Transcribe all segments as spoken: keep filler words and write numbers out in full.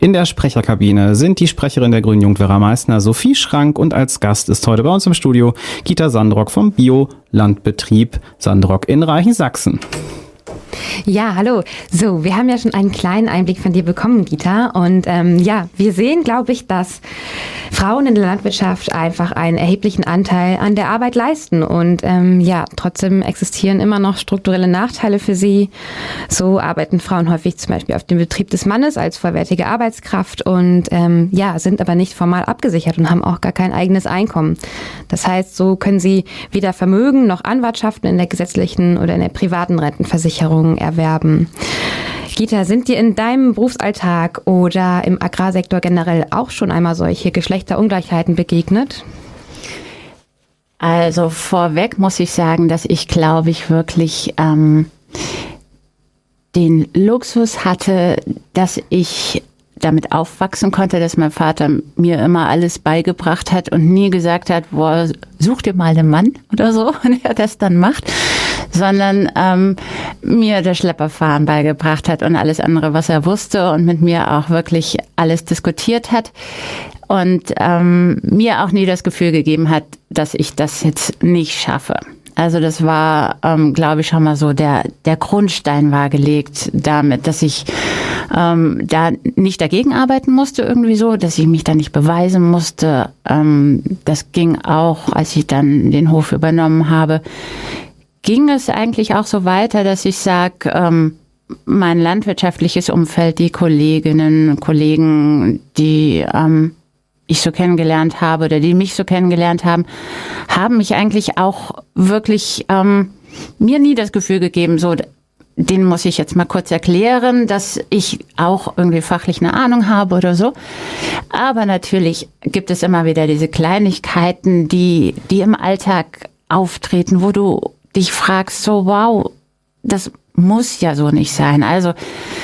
In der Sprecherkabine sind die Sprecherin der Grünen Jugend Vera Meissner, Sophie Schrank, und als Gast ist heute bei uns im Studio Gita Sandrock vom Biolandbetrieb Sandrock in Reichensachsen. Ja, hallo. So, wir haben ja schon einen kleinen Einblick von dir bekommen, Gita. Und ähm, ja, wir sehen, glaube ich, dass Frauen in der Landwirtschaft einfach einen erheblichen Anteil an der Arbeit leisten. Und ähm, ja, trotzdem existieren immer noch strukturelle Nachteile für sie. So arbeiten Frauen häufig zum Beispiel auf dem Betrieb des Mannes als vollwertige Arbeitskraft und ähm, ja, sind aber nicht formal abgesichert und haben auch gar kein eigenes Einkommen. Das heißt, so können sie weder Vermögen noch Anwartschaften in der gesetzlichen oder in der privaten Rentenversicherung erwerben. Gita, sind dir in deinem Berufsalltag oder im Agrarsektor generell auch schon einmal solche Geschlechterungleichheiten begegnet? Also vorweg muss ich sagen, dass ich, glaube ich, wirklich ähm, den Luxus hatte, dass ich damit aufwachsen konnte, dass mein Vater mir immer alles beigebracht hat und nie gesagt hat, boah, such dir mal einen Mann oder so, und er das dann macht, sondern ähm, mir das Schlepperfahren beigebracht hat und alles andere, was er wusste, und mit mir auch wirklich alles diskutiert hat und ähm, mir auch nie das Gefühl gegeben hat, dass ich das jetzt nicht schaffe. Also das war, ähm, glaube ich, schon mal so, der, der Grundstein war gelegt damit, dass ich ähm, da nicht dagegen arbeiten musste irgendwie so, dass ich mich da nicht beweisen musste. Ähm, das ging auch, als ich dann den Hof übernommen habe, ging es eigentlich auch so weiter, dass ich sage, ähm, mein landwirtschaftliches Umfeld, die Kolleginnen und Kollegen, die ähm, ich so kennengelernt habe oder die mich so kennengelernt haben, haben mich eigentlich auch wirklich ähm, mir nie das Gefühl gegeben, so, den muss ich jetzt mal kurz erklären, dass ich auch irgendwie fachlich eine Ahnung habe oder so. Aber natürlich gibt es immer wieder diese Kleinigkeiten, die, die im Alltag auftreten, wo du dich fragst, so wow, das muss ja so nicht sein. Also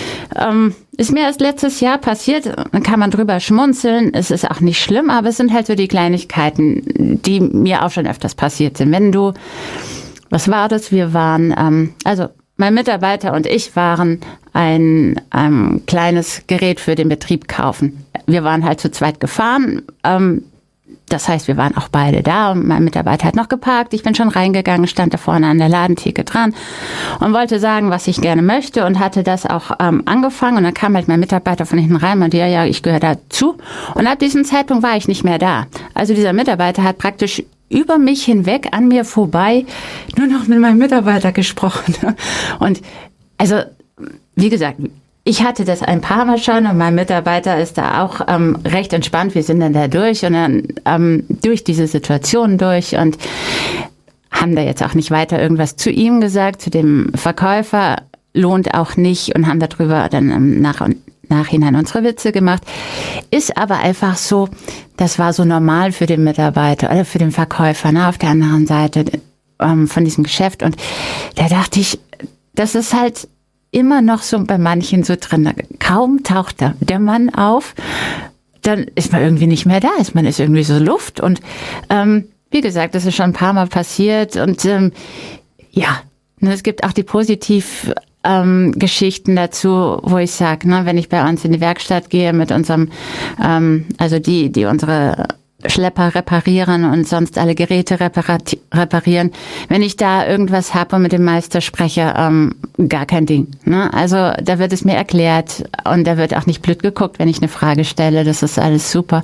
ähm, ist mir erst letztes Jahr passiert, dann kann man drüber schmunzeln, es ist auch nicht schlimm, aber es sind halt so die Kleinigkeiten, die mir auch schon öfters passiert sind. Wenn du, was war das? Wir waren, ähm, also mein Mitarbeiter und ich waren ein ähm, kleines Gerät für den Betrieb kaufen. Wir waren halt zu zweit gefahren, ähm, das heißt, wir waren auch beide da und mein Mitarbeiter hat noch geparkt. Ich bin schon reingegangen, stand da vorne an der Ladentheke dran und wollte sagen, was ich gerne möchte, und hatte das auch ähm, angefangen. Und dann kam halt mein Mitarbeiter von hinten rein und meinte, ja, ja, ich gehöre dazu. Und ab diesem Zeitpunkt war ich nicht mehr da. Also dieser Mitarbeiter hat praktisch über mich hinweg, an mir vorbei, nur noch mit meinem Mitarbeiter gesprochen. Und also, wie gesagt, ich hatte das ein paar Mal schon und mein Mitarbeiter ist da auch ähm, recht entspannt. Wir sind dann da durch und dann ähm, durch diese Situation durch und haben da jetzt auch nicht weiter irgendwas zu ihm gesagt, zu dem Verkäufer, lohnt auch nicht, und haben darüber dann im Nach- und Nachhinein unsere Witze gemacht. Ist aber einfach so, das war so normal für den Mitarbeiter oder für den Verkäufer, ne, auf der anderen Seite ähm, von diesem Geschäft. Und da dachte ich, das ist halt immer noch so bei manchen so drin. Kaum taucht der, der Mann auf, dann ist man irgendwie nicht mehr da. Ist man ist irgendwie so Luft. Und ähm, wie gesagt, das ist schon ein paar Mal passiert. Und ähm, ja, es gibt auch die positiv ähm, Geschichten dazu, wo ich sage, ne, wenn ich bei uns in die Werkstatt gehe mit unserem, ähm, also die, die unsere Schlepper reparieren und sonst alle Geräte reparati- reparieren. Wenn ich da irgendwas habe und mit dem Meister spreche, ähm, gar kein Ding. Ne? Also da wird es mir erklärt und da wird auch nicht blöd geguckt, wenn ich eine Frage stelle. Das ist alles super.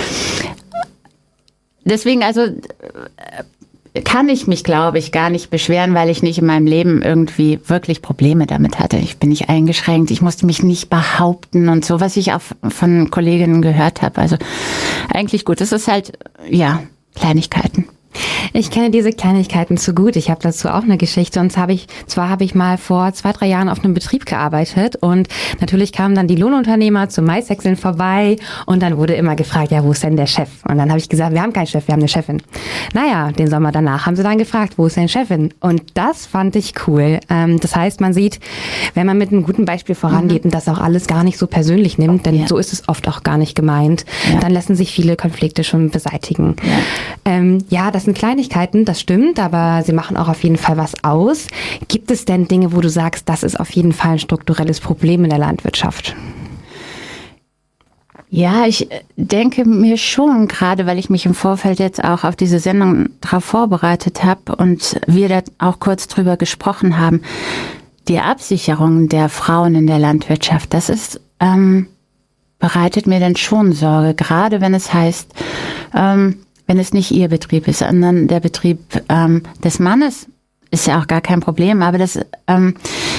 Deswegen also kann ich mich, glaube ich, gar nicht beschweren, weil ich nicht in meinem Leben irgendwie wirklich Probleme damit hatte. Ich bin nicht eingeschränkt, ich musste mich nicht behaupten und so, was ich auch von Kolleginnen gehört habe. Also eigentlich gut. Das ist halt, ja, Kleinigkeiten. Ich kenne diese Kleinigkeiten zu gut. Ich habe dazu auch eine Geschichte. Und zwar habe ich, zwar habe ich mal vor zwei, drei Jahren auf einem Betrieb gearbeitet. Und natürlich kamen dann die Lohnunternehmer zum Maiswechseln vorbei. Und dann wurde immer gefragt, ja, wo ist denn der Chef? Und dann habe ich gesagt, wir haben keinen Chef, wir haben eine Chefin. Naja, den Sommer danach haben sie dann gefragt, wo ist denn Chefin? Und das fand ich cool. Das heißt, man sieht, wenn man mit einem guten Beispiel vorangeht mhm. und das auch alles gar nicht so persönlich nimmt, denn ja. so ist es oft auch gar nicht gemeint, ja. dann lassen sich viele Konflikte schon beseitigen. Ja, ähm, ja das sind Kleinigkeiten, das stimmt, aber sie machen auch auf jeden Fall was aus. Gibt es denn Dinge, wo du sagst, das ist auf jeden Fall ein strukturelles Problem in der Landwirtschaft? Ja, ich denke mir schon, gerade weil ich mich im Vorfeld jetzt auch auf diese Sendung darauf vorbereitet habe und wir da auch kurz drüber gesprochen haben, die Absicherung der Frauen in der Landwirtschaft, das ist, ähm, bereitet mir dann schon Sorge, gerade wenn es heißt, ähm, wenn es nicht ihr Betrieb ist, sondern der Betrieb ähm, des Mannes, ist ja auch gar kein Problem, aber das, ähm,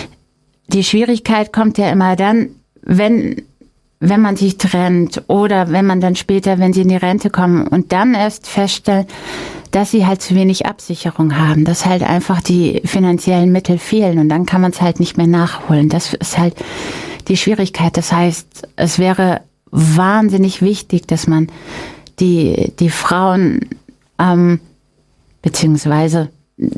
die Schwierigkeit kommt ja immer dann, wenn wenn man sich trennt oder wenn man dann später, wenn sie in die Rente kommen und dann erst feststellen, dass sie halt zu wenig Absicherung haben, dass halt einfach die finanziellen Mittel fehlen und dann kann man es halt nicht mehr nachholen. Das ist halt die Schwierigkeit. Das heißt, es wäre wahnsinnig wichtig, dass man die, die Frauen, ähm, beziehungsweise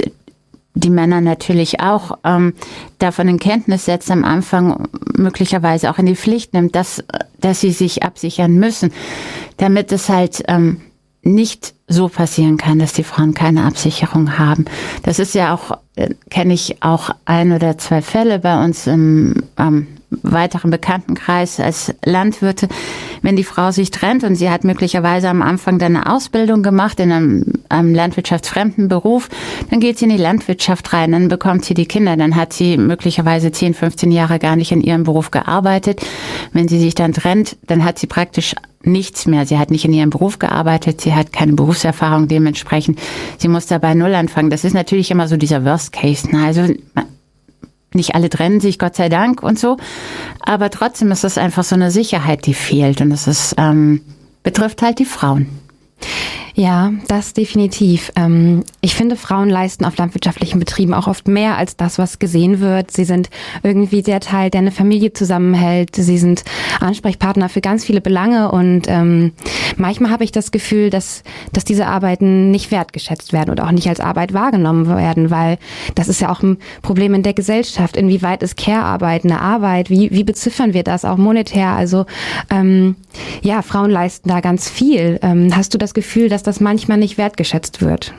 die Männer natürlich auch ähm, davon in Kenntnis setzt, am Anfang möglicherweise auch in die Pflicht nimmt, dass, dass sie sich absichern müssen, damit es halt ähm, nicht so passieren kann, dass die Frauen keine Absicherung haben. Das ist ja auch, äh, kenne ich auch ein oder zwei Fälle bei uns im ähm, weiteren Bekanntenkreis als Landwirte, wenn die Frau sich trennt und sie hat möglicherweise am Anfang dann eine Ausbildung gemacht in einem, einem landwirtschaftsfremden Beruf, dann geht sie in die Landwirtschaft rein, dann bekommt sie die Kinder, dann hat sie möglicherweise zehn, fünfzehn Jahre gar nicht in ihrem Beruf gearbeitet. Wenn sie sich dann trennt, dann hat sie praktisch nichts mehr. Sie hat nicht in ihrem Beruf gearbeitet, sie hat keine Berufserfahrung dementsprechend. Sie muss da bei Null anfangen. Das ist natürlich immer so dieser Worst Case. Ne? Also nicht alle trennen sich, Gott sei Dank und so. Aber trotzdem ist es einfach so eine Sicherheit, die fehlt. Und es ist, ähm, betrifft halt die Frauen. Ja, das definitiv. Ähm, ich finde, Frauen leisten auf landwirtschaftlichen Betrieben auch oft mehr als das, was gesehen wird. Sie sind irgendwie der Teil, der eine Familie zusammenhält. Sie sind Ansprechpartner für ganz viele Belange und ähm, manchmal habe ich das Gefühl, dass, dass diese Arbeiten nicht wertgeschätzt werden oder auch nicht als Arbeit wahrgenommen werden, weil das ist ja auch ein Problem in der Gesellschaft. Inwieweit ist Care-Arbeit eine Arbeit? Wie, wie beziffern wir das auch monetär? Also ähm, ja, Frauen leisten da ganz viel. Ähm, hast du das Gefühl, dass das manchmal nicht wertgeschätzt wird?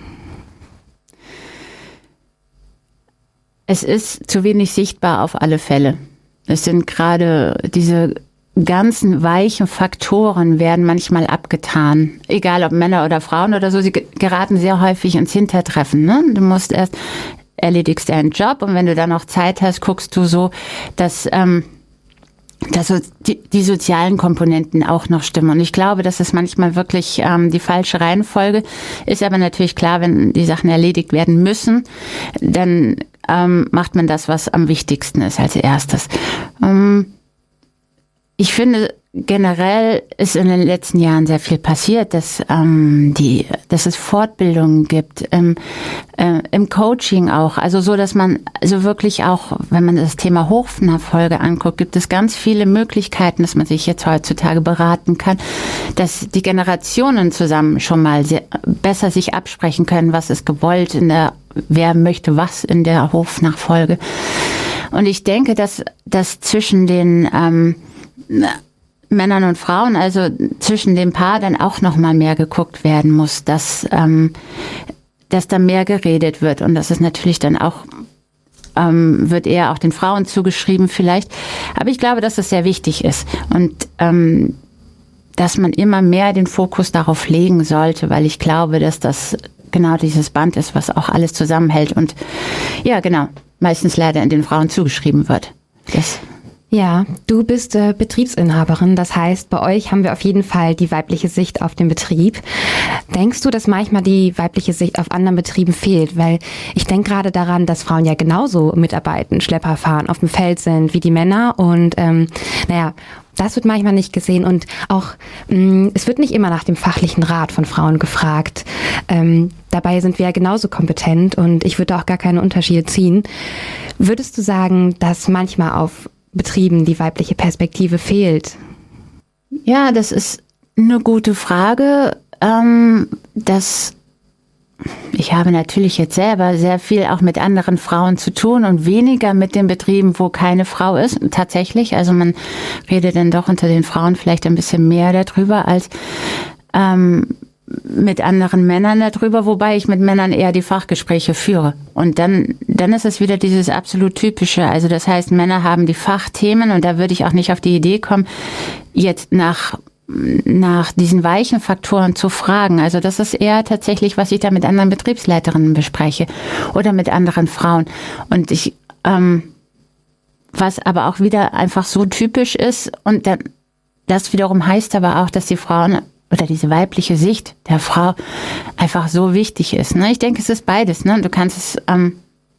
Es ist zu wenig sichtbar auf alle Fälle. Es sind gerade diese ganzen weichen Faktoren werden manchmal abgetan. Egal ob Männer oder Frauen oder so, sie geraten sehr häufig ins Hintertreffen. Ne? Du musst erst, erledigst deinen Job und wenn du dann noch Zeit hast, guckst du so, dass ähm, dass so die, die sozialen Komponenten auch noch stimmen. Und ich glaube, das ist manchmal wirklich ähm, die falsche Reihenfolge. Ist aber natürlich klar, wenn die Sachen erledigt werden müssen, dann ähm, macht man das, was am wichtigsten ist als erstes. Ähm, ich finde, generell ist in den letzten Jahren sehr viel passiert, dass, ähm, die, dass es Fortbildungen gibt, im, äh, im Coaching auch. Also so, dass man also wirklich auch, wenn man das Thema Hofnachfolge anguckt, gibt es ganz viele Möglichkeiten, dass man sich jetzt heutzutage beraten kann, dass die Generationen zusammen schon mal sehr, besser sich absprechen können, was ist gewollt in der, wer möchte was in der Hofnachfolge. Und ich denke, dass, dass zwischen den ähm, Männern und Frauen, also zwischen dem Paar dann auch noch mal mehr geguckt werden muss, dass, ähm, dass da mehr geredet wird. Und das ist natürlich dann auch, ähm, wird eher auch den Frauen zugeschrieben vielleicht. Aber ich glaube, dass das sehr wichtig ist und ähm, dass man immer mehr den Fokus darauf legen sollte, weil ich glaube, dass das genau dieses Band ist, was auch alles zusammenhält und ja, genau, meistens leider in den Frauen zugeschrieben wird. Das Ja, du bist äh, Betriebsinhaberin, das heißt, bei euch haben wir auf jeden Fall die weibliche Sicht auf den Betrieb. Denkst du, dass manchmal die weibliche Sicht auf anderen Betrieben fehlt? Weil ich denke gerade daran, dass Frauen ja genauso mitarbeiten, Schlepper fahren, auf dem Feld sind wie die Männer und ähm, naja, das wird manchmal nicht gesehen und auch mh, es wird nicht immer nach dem fachlichen Rat von Frauen gefragt. Ähm, dabei sind wir ja genauso kompetent und ich würde auch gar keine Unterschiede ziehen. Würdest du sagen, dass manchmal auf Betrieben die weibliche Perspektive fehlt? Ja, das ist eine gute Frage. Ähm, das, ich habe natürlich jetzt selber sehr viel auch mit anderen Frauen zu tun und weniger mit den Betrieben, wo keine Frau ist. Tatsächlich, also man redet dann doch unter den Frauen vielleicht ein bisschen mehr darüber als ähm, mit anderen Männern darüber, wobei ich mit Männern eher die Fachgespräche führe. Und dann, dann ist es wieder dieses absolut Typische. Also das heißt, Männer haben die Fachthemen und da würde ich auch nicht auf die Idee kommen, jetzt nach nach diesen weichen Faktoren zu fragen. Also das ist eher tatsächlich, was ich da mit anderen Betriebsleiterinnen bespreche oder mit anderen Frauen. Und ich, ähm, was aber auch wieder einfach so typisch ist und dann, das wiederum heißt aber auch, dass die Frauen oder diese weibliche Sicht der Frau einfach so wichtig ist. Ne? Ich denke, es ist beides. Ne? Du kannst es ähm,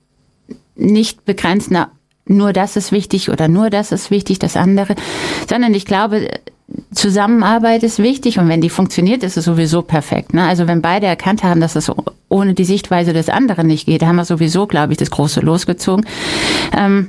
nicht begrenzen, nur das ist wichtig oder nur das ist wichtig, das andere, sondern ich glaube, Zusammenarbeit ist wichtig und wenn die funktioniert, ist es sowieso perfekt. Ne? Also wenn beide erkannt haben, dass es ohne die Sichtweise des anderen nicht geht, haben wir sowieso, glaube ich, das Große losgezogen. Ähm,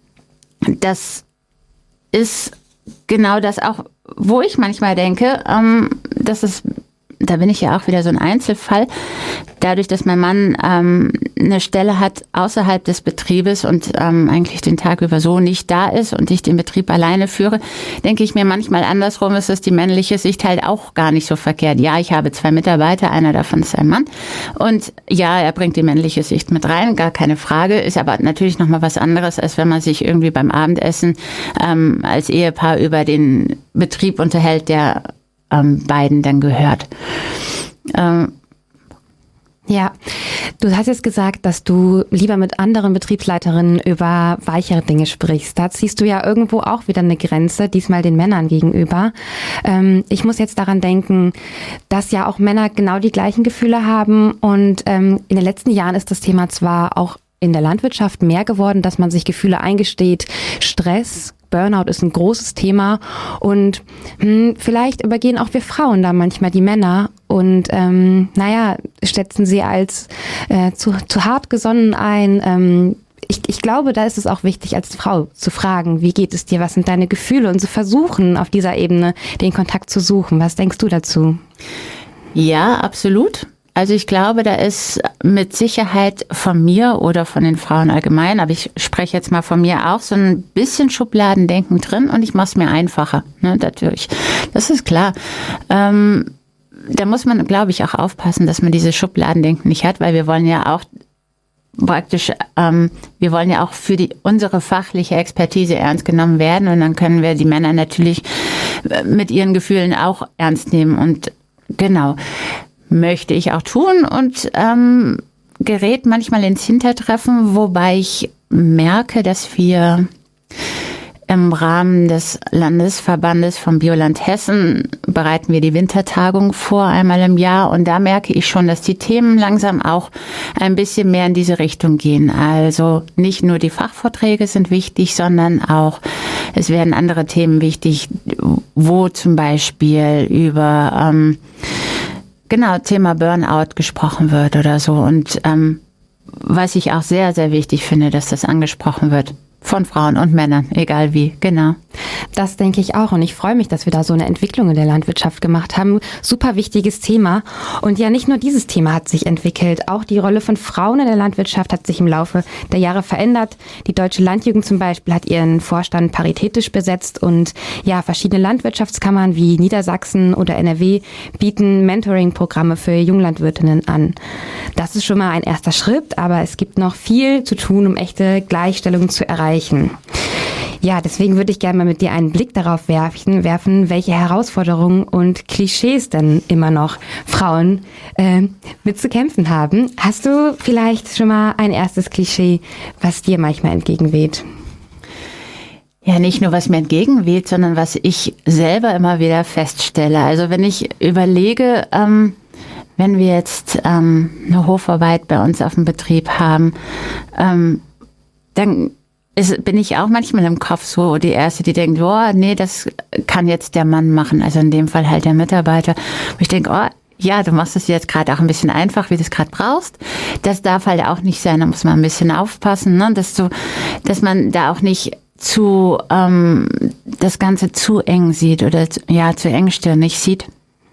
das ist genau das auch, wo ich manchmal denke, ähm, dass es, da bin ich ja auch wieder so ein Einzelfall, dadurch, dass mein Mann ähm, eine Stelle hat außerhalb des Betriebes und ähm, eigentlich den Tag über so nicht da ist und ich den Betrieb alleine führe, denke ich mir manchmal andersrum, ist es die männliche Sicht halt auch gar nicht so verkehrt. Ja, ich habe zwei Mitarbeiter, einer davon ist ein Mann und ja, er bringt die männliche Sicht mit rein, gar keine Frage, ist aber natürlich nochmal was anderes, als wenn man sich irgendwie beim Abendessen ähm, als Ehepaar über den Betrieb unterhält, der ähm, beiden dann gehört. Ähm, Ja, du hast jetzt gesagt, dass du lieber mit anderen Betriebsleiterinnen über weichere Dinge sprichst. Da ziehst du ja irgendwo auch wieder eine Grenze, diesmal den Männern gegenüber. Ähm, ich muss jetzt daran denken, dass ja auch Männer genau die gleichen Gefühle haben und ähm, in den letzten Jahren ist das Thema zwar auch in der Landwirtschaft mehr geworden, dass man sich Gefühle eingesteht, Stress, Burnout ist ein großes Thema und hm, vielleicht übergehen auch wir Frauen da manchmal die Männer und ähm, naja, schätzen sie als äh, zu, zu hart gesonnen ein. Ähm, ich, ich glaube, da ist es auch wichtig, als Frau zu fragen, wie geht es dir, was sind deine Gefühle und zu versuchen, auf dieser Ebene den Kontakt zu suchen. Was denkst du dazu? Ja, absolut. Also ich glaube, da ist mit Sicherheit von mir oder von den Frauen allgemein, aber ich spreche jetzt mal von mir auch, so ein bisschen Schubladendenken drin und ich mache es mir einfacher, ne, natürlich. Das ist klar. Ähm, da muss man, glaube ich, auch aufpassen, dass man diese Schubladendenken nicht hat, weil wir wollen ja auch praktisch, ähm, wir wollen ja auch für die unsere fachliche Expertise ernst genommen werden und dann können wir die Männer natürlich mit ihren Gefühlen auch ernst nehmen und genau. Möchte ich auch tun und ähm, gerät manchmal ins Hintertreffen, wobei ich merke, dass wir im Rahmen des Landesverbandes vom Bioland Hessen bereiten wir die Wintertagung vor, einmal im Jahr und da merke ich schon, dass die Themen langsam auch ein bisschen mehr in diese Richtung gehen. Also nicht nur die Fachvorträge sind wichtig, sondern auch es werden andere Themen wichtig, wo zum Beispiel über ähm, Genau, Thema Burnout gesprochen wird oder so. Und ähm, was ich auch sehr, sehr wichtig finde, dass das angesprochen wird. Von Frauen und Männern, egal wie, genau. Das denke ich auch und ich freue mich, dass wir da so eine Entwicklung in der Landwirtschaft gemacht haben. Super wichtiges Thema und ja, nicht nur dieses Thema hat sich entwickelt, auch die Rolle von Frauen in der Landwirtschaft hat sich im Laufe der Jahre verändert. Die Deutsche Landjugend zum Beispiel hat ihren Vorstand paritätisch besetzt und ja, verschiedene Landwirtschaftskammern wie Niedersachsen oder N R W bieten Mentoring-Programme für Junglandwirtinnen an. Das ist schon mal ein erster Schritt, aber es gibt noch viel zu tun, um echte Gleichstellung zu erreichen. Ja, deswegen würde ich gerne mal mit dir einen Blick darauf werfen, werfen welche Herausforderungen und Klischees denn immer noch Frauen äh, mit zu kämpfen haben. Hast du vielleicht schon mal ein erstes Klischee, was dir manchmal entgegenweht? Ja, nicht nur was mir entgegenweht, sondern was ich selber immer wieder feststelle. Also wenn ich überlege, ähm, wenn wir jetzt ähm, eine Hofarbeit bei uns auf dem Betrieb haben, ähm, dann ist, bin ich auch manchmal im Kopf so die Erste, die denkt, oh, nee, das kann jetzt der Mann machen. Also in dem Fall halt der Mitarbeiter. Wo ich denke, oh, ja, du machst es jetzt gerade auch ein bisschen einfach, wie du es gerade brauchst. Das darf halt auch nicht sein, da muss man ein bisschen aufpassen, ne? dass, du, dass man da auch nicht zu ähm, das Ganze zu eng sieht oder ja, zu engstirnig sieht.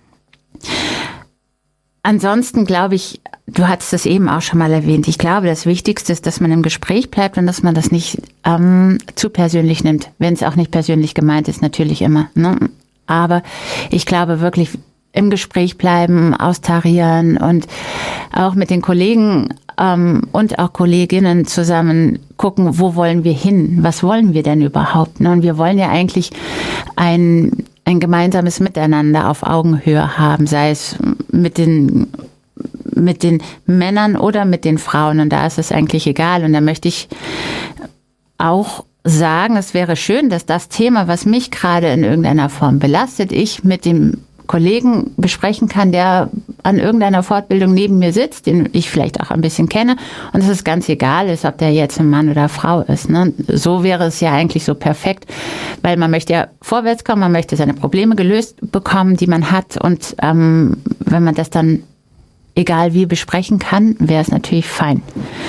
Ansonsten glaube ich, du hattest es eben auch schon mal erwähnt, ich glaube, das Wichtigste ist, dass man im Gespräch bleibt und dass man das nicht ähm, zu persönlich nimmt. Wenn es auch nicht persönlich gemeint ist, natürlich immer. Ne? Aber ich glaube wirklich, im Gespräch bleiben, austarieren und auch mit den Kollegen ähm, und auch Kolleginnen zusammen gucken, wo wollen wir hin? Was wollen wir denn überhaupt? Ne? Und wir wollen ja eigentlich ein ein gemeinsames Miteinander auf Augenhöhe haben, sei es mit den, mit den Männern oder mit den Frauen. Und da ist es eigentlich egal. Und da möchte ich auch sagen, es wäre schön, dass das Thema, was mich gerade in irgendeiner Form belastet, ich mit dem Kollegen besprechen kann, der an irgendeiner Fortbildung neben mir sitzt, den ich vielleicht auch ein bisschen kenne, und es ist ganz egal ist, ob der jetzt ein Mann oder Frau ist. Ne? So wäre es ja eigentlich so perfekt, weil man möchte ja vorwärts kommen, man möchte seine Probleme gelöst bekommen, die man hat, und ähm, wenn man das dann egal wie besprechen kann, wäre es natürlich fein.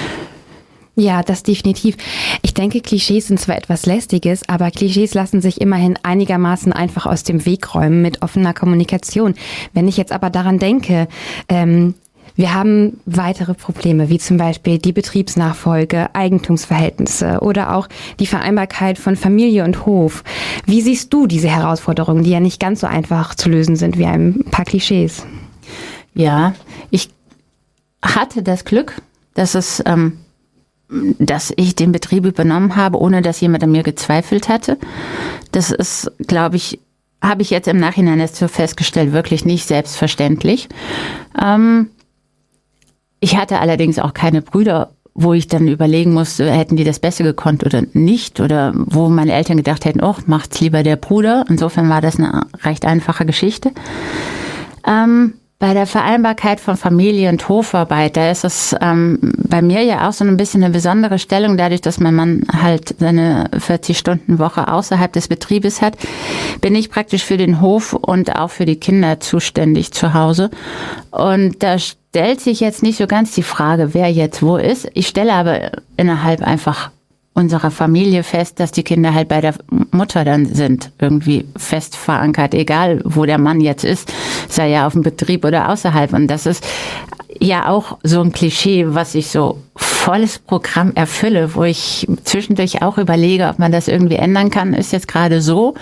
Ja, das definitiv. Ich denke, Klischees sind zwar etwas Lästiges, aber Klischees lassen sich immerhin einigermaßen einfach aus dem Weg räumen mit offener Kommunikation. Wenn ich jetzt aber daran denke, ähm, wir haben weitere Probleme, wie zum Beispiel die Betriebsnachfolge, Eigentumsverhältnisse oder auch die Vereinbarkeit von Familie und Hof. Wie siehst du diese Herausforderungen, die ja nicht ganz so einfach zu lösen sind wie ein paar Klischees? Ja, ich hatte das Glück, dass es... Ähm dass ich den Betrieb übernommen habe, ohne dass jemand an mir gezweifelt hatte. Das ist, glaube ich, habe ich jetzt im Nachhinein erst so festgestellt, wirklich nicht selbstverständlich. Ähm, ich hatte allerdings auch keine Brüder, wo ich dann überlegen musste, hätten die das besser gekonnt oder nicht, oder wo meine Eltern gedacht hätten, oh, macht's lieber der Bruder. Insofern war das eine recht einfache Geschichte. Ähm, Bei der Vereinbarkeit von Familie und Hofarbeit, da ist es ähm, bei mir ja auch so ein bisschen eine besondere Stellung, dadurch, dass mein Mann halt seine vierzig-Stunden-Woche außerhalb des Betriebes hat, bin ich praktisch für den Hof und auch für die Kinder zuständig zu Hause. Und da stellt sich jetzt nicht so ganz die Frage, wer jetzt wo ist. Ich stelle aber innerhalb einfach unserer Familie fest, dass die Kinder halt bei der Mutter dann sind, irgendwie fest verankert, egal wo der Mann jetzt ist, sei ja auf dem Betrieb oder außerhalb. Und das ist ja auch so ein Klischee, was ich so volles Programm erfülle, wo ich zwischendurch auch überlege, ob man das irgendwie ändern kann, ist jetzt gerade so.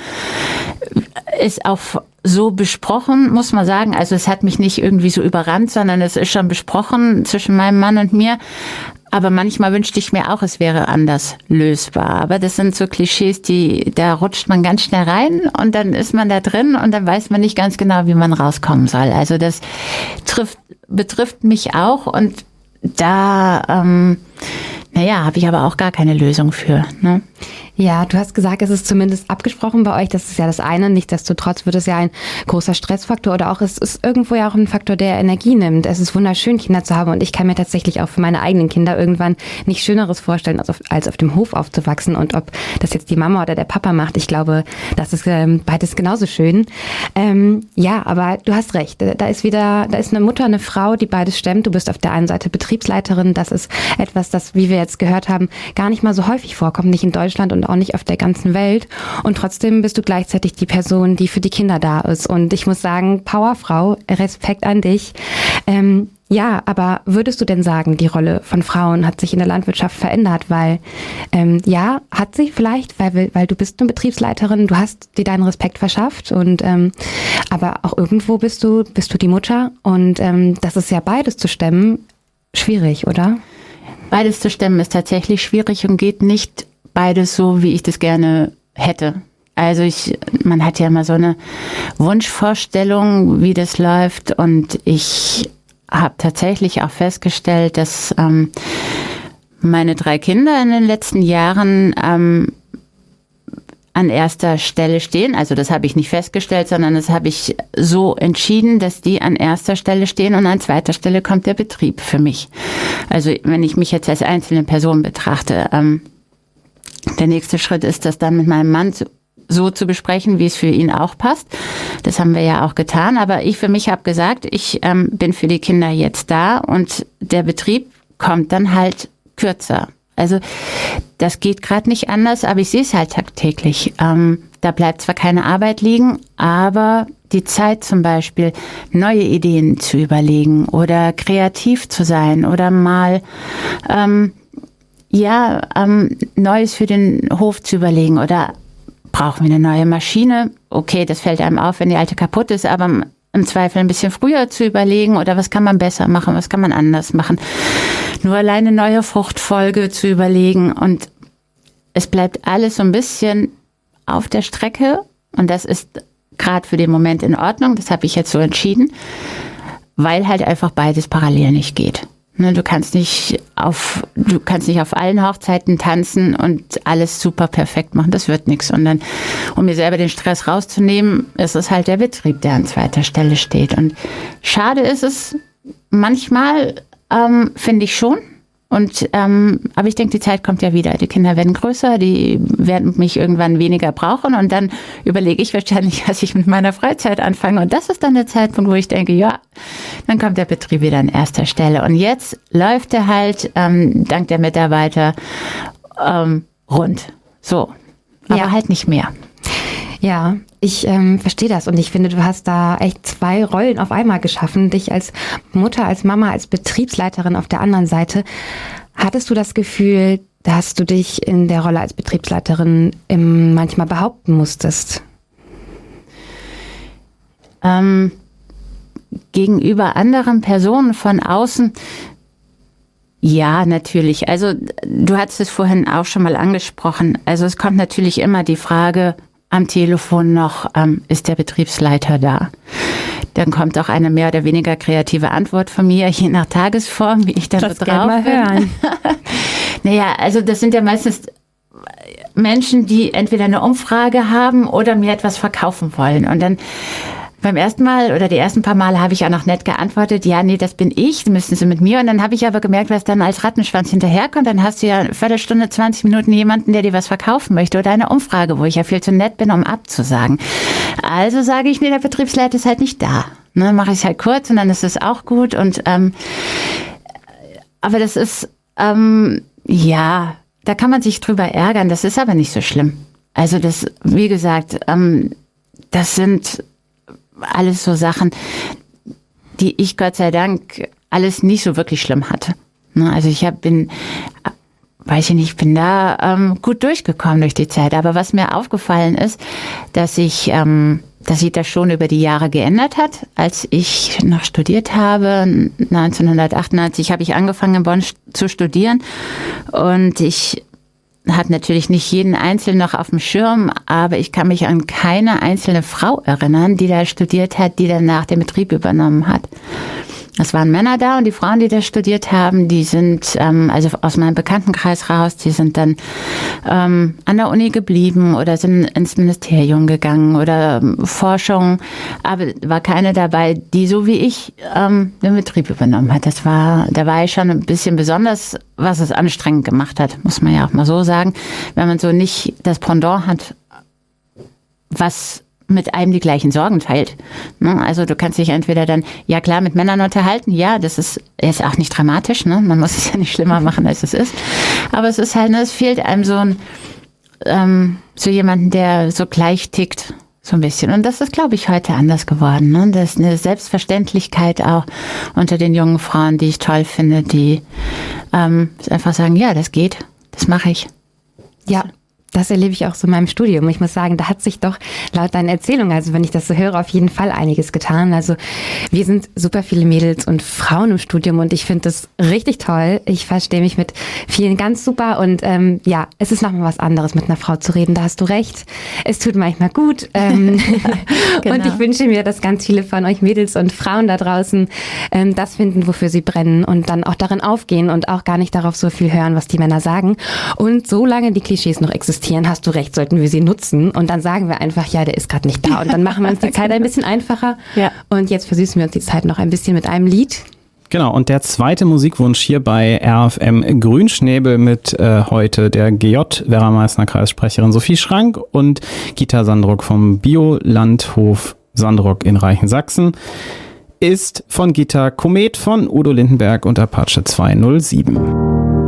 Ist auch so besprochen, muss man sagen. Also es hat mich nicht irgendwie so überrannt, sondern es ist schon besprochen zwischen meinem Mann und mir. Aber manchmal wünschte ich mir auch, es wäre anders lösbar. Aber das sind so Klischees, die, da rutscht man ganz schnell rein und dann ist man da drin und dann weiß man nicht ganz genau, wie man rauskommen soll. Also das trifft, betrifft mich auch, und da, ähm, naja, habe ich aber auch gar keine Lösung für, ne? Ja, du hast gesagt, es ist zumindest abgesprochen bei euch. Das ist ja das eine. Nichtsdestotrotz wird es ja ein großer Stressfaktor, oder auch es ist irgendwo ja auch ein Faktor, der Energie nimmt. Es ist wunderschön, Kinder zu haben, und ich kann mir tatsächlich auch für meine eigenen Kinder irgendwann nichts Schöneres vorstellen, als auf, als auf dem Hof aufzuwachsen. Und ob das jetzt die Mama oder der Papa macht, ich glaube, das ist ähm, beides genauso schön. Ähm, ja, aber du hast recht. Da ist wieder, da ist eine Mutter, eine Frau, die beides stemmt. Du bist auf der einen Seite Betriebsleiterin. Das ist etwas, das, wie wir jetzt gehört haben, gar nicht mal so häufig vorkommt, nicht in Deutschland und auch nicht auf der ganzen Welt. Und trotzdem bist du gleichzeitig die Person, die für die Kinder da ist. Und ich muss sagen, Powerfrau, Respekt an dich. Ähm, ja, aber würdest du denn sagen, die Rolle von Frauen hat sich in der Landwirtschaft verändert? Weil, ähm, ja, hat sie vielleicht, weil, weil du bist eine Betriebsleiterin, du hast dir deinen Respekt verschafft, und ähm, aber auch irgendwo bist du, bist du die Mutter, und ähm, das ist ja beides zu stemmen schwierig, oder? Beides zu stemmen ist tatsächlich schwierig und geht nicht beides so, wie ich das gerne hätte. Also ich, man hat ja immer so eine Wunschvorstellung, wie das läuft, und ich habe tatsächlich auch festgestellt, dass ähm, meine drei Kinder in den letzten Jahren ähm, an erster Stelle stehen. Also das habe ich nicht festgestellt, sondern das habe ich so entschieden, dass die an erster Stelle stehen, und an zweiter Stelle kommt der Betrieb für mich. Also wenn ich mich jetzt als einzelne Person betrachte, ähm, der nächste Schritt ist, das dann mit meinem Mann so zu besprechen, wie es für ihn auch passt. Das haben wir ja auch getan. Aber ich für mich habe gesagt, ich ähm, bin für die Kinder jetzt da, und der Betrieb kommt dann halt kürzer. Also das geht gerade nicht anders, aber ich sehe es halt tagtäglich. Ähm, da bleibt zwar keine Arbeit liegen, aber die Zeit zum Beispiel, neue Ideen zu überlegen oder kreativ zu sein oder mal ähm, ja, ähm, Neues für den Hof zu überlegen, oder brauchen wir eine neue Maschine? Okay, das fällt einem auf, wenn die alte kaputt ist, aber im Zweifel ein bisschen früher zu überlegen, oder was kann man besser machen, was kann man anders machen? Nur alleine neue Fruchtfolge zu überlegen, und es bleibt alles so ein bisschen auf der Strecke, und das ist gerade für den Moment in Ordnung. Das habe ich jetzt so entschieden, weil halt einfach beides parallel nicht geht. Ne, du kannst nicht auf, du kannst nicht auf allen Hochzeiten tanzen und alles super perfekt machen. Das wird nichts. Und dann, um mir selber den Stress rauszunehmen, ist es halt der Betrieb, der an zweiter Stelle steht. Und schade ist es manchmal, ähm, finde ich schon. Und ähm, aber ich denke, die Zeit kommt ja wieder. Die Kinder werden größer, die werden mich irgendwann weniger brauchen und dann überlege ich wahrscheinlich, was ich mit meiner Freizeit anfange. Und das ist dann der Zeitpunkt, wo ich denke, ja, dann kommt der Betrieb wieder an erster Stelle. Und jetzt läuft er halt ähm, dank der Mitarbeiter ähm, rund. So, aber Ja. halt nicht mehr. Ja, ich ähm, verstehe das und ich finde, du hast da echt zwei Rollen auf einmal geschaffen, dich als Mutter, als Mama, als Betriebsleiterin auf der anderen Seite. Hattest du das Gefühl, dass du dich in der Rolle als Betriebsleiterin ähm, manchmal behaupten musstest? Ähm, gegenüber anderen Personen von außen, ja, natürlich. Also du hattest es vorhin auch schon mal angesprochen. Also es kommt natürlich immer die Frage am Telefon noch, ähm, ist der Betriebsleiter da? Dann kommt auch eine mehr oder weniger kreative Antwort von mir, je nach Tagesform, wie ich dann Das so gerne drauf mal bin. hören. Naja, also das sind ja meistens Menschen, die entweder eine Umfrage haben oder mir etwas verkaufen wollen. Und dann beim ersten Mal oder die ersten paar Male habe ich auch noch nett geantwortet, ja, nee, das bin ich, müssen Sie mit mir. Und dann habe ich aber gemerkt, was dann als Rattenschwanz hinterherkommt. Dann hast du ja eine Viertelstunde, zwanzig Minuten jemanden, der dir was verkaufen möchte oder eine Umfrage, wo ich ja viel zu nett bin, um abzusagen. Also sage ich, nee, der Betriebsleiter ist halt nicht da. Ne, mache ich es halt kurz und dann ist es auch gut. Und ähm, aber das ist, ähm, ja, da kann man sich drüber ärgern. Das ist aber nicht so schlimm. Also das, wie gesagt, ähm, das sind alles so Sachen, die ich Gott sei Dank alles nicht so wirklich schlimm hatte. Also ich hab, bin, weiß ich nicht, bin da ähm, gut durchgekommen durch die Zeit. Aber was mir aufgefallen ist, dass ich, ähm, dass sich das schon über die Jahre geändert hat. Als ich noch studiert habe, neunzehnhundertachtundneunzig, habe ich angefangen in Bonn zu studieren und ich hat natürlich nicht jeden Einzelnen noch auf dem Schirm, aber ich kann mich an keine einzelne Frau erinnern, die da studiert hat, die danach den Betrieb übernommen hat. Es waren Männer da und die Frauen, die da studiert haben, die sind ähm, also aus meinem Bekanntenkreis raus, die sind dann ähm, an der Uni geblieben oder sind ins Ministerium gegangen oder ähm, Forschung, aber war keine dabei, die so wie ich ähm, den Betrieb übernommen hat. Das war, da war ich schon ein bisschen besonders, was es anstrengend gemacht hat, muss man ja auch mal so sagen, wenn man so nicht das Pendant hat, was mit einem die gleichen Sorgen teilt. Also du kannst dich entweder dann, ja klar, mit Männern unterhalten, ja, das ist, ist auch nicht dramatisch, ne? Man muss es ja nicht schlimmer machen, als es ist. Aber es ist halt, ne, es fehlt einem so ein, ähm, so jemanden, der so gleich tickt, so ein bisschen. Und das ist, glaube ich, heute anders geworden. Ne? Das ist eine Selbstverständlichkeit auch unter den jungen Frauen, die ich toll finde, die ähm, einfach sagen, ja, das geht, das mache ich. Ja. Das erlebe ich auch so in meinem Studium. Ich muss sagen, da hat sich doch laut deinen Erzählungen, also wenn ich das so höre, auf jeden Fall einiges getan. Also wir sind super viele Mädels und Frauen im Studium und ich finde das richtig toll. Ich verstehe mich mit vielen ganz super und ähm, ja, es ist nochmal was anderes, mit einer Frau zu reden. Da hast du recht. Es tut manchmal gut. Ähm, genau. Und ich wünsche mir, dass ganz viele von euch Mädels und Frauen da draußen ähm, das finden, wofür sie brennen und dann auch darin aufgehen und auch gar nicht darauf so viel hören, was die Männer sagen. Und solange die Klischees noch existieren, hast du recht, sollten wir sie nutzen und dann sagen wir einfach, ja, der ist gerade nicht da und dann machen wir uns die Zeit ein bisschen einfacher Ja. Und jetzt versüßen wir uns die Zeit noch ein bisschen mit einem Lied. Genau, und der zweite Musikwunsch hier bei R F M Grünschnäbel mit äh, heute der G J Werra-Meißner Kreissprecherin Sophie Schrank und Gita Sandrock vom Biolandhof Sandrock in Reichensachsen ist von Gita Komet von Udo Lindenberg und Apache zweihundertsieben.